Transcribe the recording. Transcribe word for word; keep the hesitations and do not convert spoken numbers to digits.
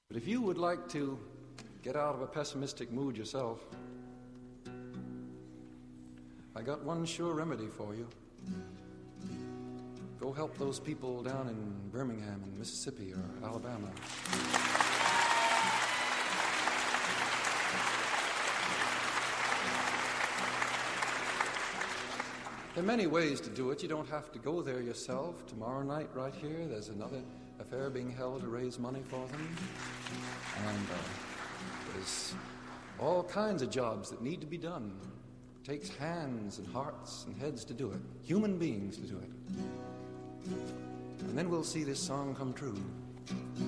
But if you would like to get out of a pessimistic mood yourself, I got one sure remedy for you. Go help those people down in Birmingham and Mississippi or Alabama. There are many ways to do it. You don't have to go there yourself. Tomorrow night, right here, there's another affair being held to raise money for them. And uh, there's all kinds of jobs that need to be done. It takes hands and hearts and heads to do it, human beings to do it. And then we'll see this song come true.